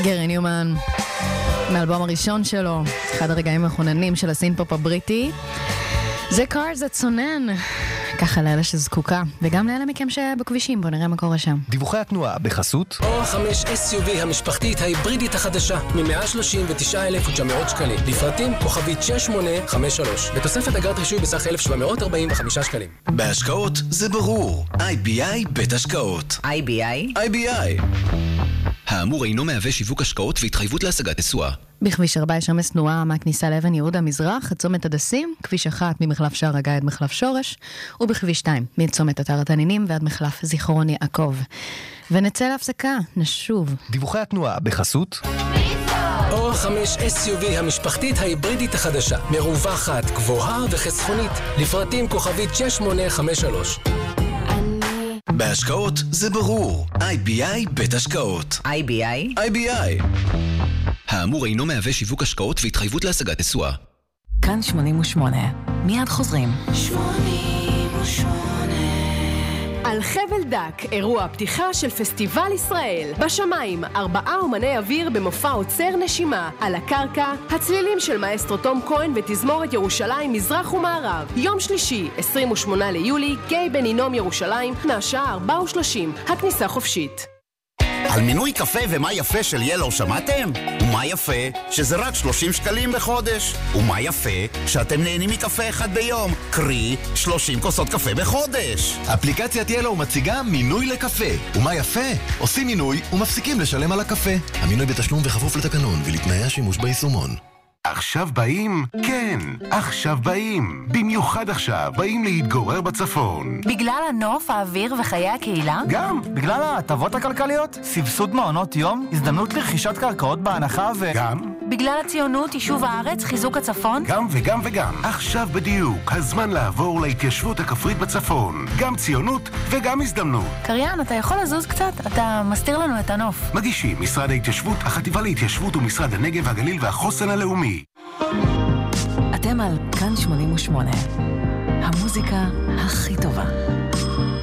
גרי ניומן, מהאלבום הראשון שלו, אחד הרגעים המכוננים של הסינפופ הבריטי. זה קארס הצונן, ככה לאלה שזקוקה, וגם לאלה מכם שבכבישים, בוא נראה מה קורה שם. דיווחי התנועה בחסות אור 5 SUV המשפחתית ההיברידית החדשה מ-139,900 שקלים, לפרטים כוכבית 6853, בתוספת אגרת רישוי בסך 1,745 שקלים. בהשקעות זה ברור, IBI בית השקעות. IBI האמור אינו מהווה שיווק השקעות והתחייבות להשגת תשואה. בכביש 4 יש עומס תנועה מהכניסה לאבן יהודה מזרח, עד צומת הדסים, כביש 1 ממחלף שער הגיא עד מחלף שורש, ובכביש 2 מצומת אתר התנינים ועד מחלף זיכרון יעקב. ונצא להפסקה, נשוב. דיווחי התנועה בחסות אור 5 SUV המשפחתית ההיברידית החדשה, מרווחת, גבוהה וחסכונית, לפרטים כוכבית 6853. בהשקעות זה ברור, IBI בית השקעות. IBI האמור אינו מהווה שיווק השקעות והתחייבות להשגת תשואה. כאן 88, מיד חוזרים. 88 על חבל דק, אירוע פתיחה של פסטיבל ישראל. בשמיים, 4 אומני אוויר במופע עוצר נשימה. על הקרקע, הצלילים של מאסטרו תום כהן ותזמורת ירושלים מזרח ומערב. יום שלישי, 28 ליולי, גיא בן הינום ירושלים, מהשעה 4:30. הכניסה חופשית. על מינוי קפה ומה יפה של ילו שמעתם? ומה יפה? שזה רק 30 שקלים בחודש. ומה יפה? שאתם נהנים מקפה אחד ביום. קרי, 30 כוסות קפה בחודש. אפליקציית ילו מציגה מינוי לקפה. ומה יפה? עושים מינוי ומפסיקים לשלם על הקפה. המינוי בתשלום וכפוף לתקנון ולתנאי השימוש ביישומון. עכשיו באים? כן, עכשיו באים. במיוחד עכשיו באים להתגורר בצפון. בגלל הנוף, האוויר וחיי הקהילה? גם, בגלל ההטבות הכלכליות, סבסוד מעונות יום, הזדמנות לרכישת קרקעות בהנחה גם? בגלל הציונות, יישוב הארץ, חיזוק הצפון? גם וגם וגם. עכשיו בדיוק, הזמן לעבור להתיישבות הכפרית בצפון. גם ציונות וגם הזדמנות. קריין, אתה יכול לזוז קצת? אתה מסתיר לנו את הנוף. מגישים משרד ההתיישבות, החטיבה להתיישבות ומשרד הנגב, הגליל והחוסן הלאומי. אתם על כאן 88, המוזיקה הכי טובה.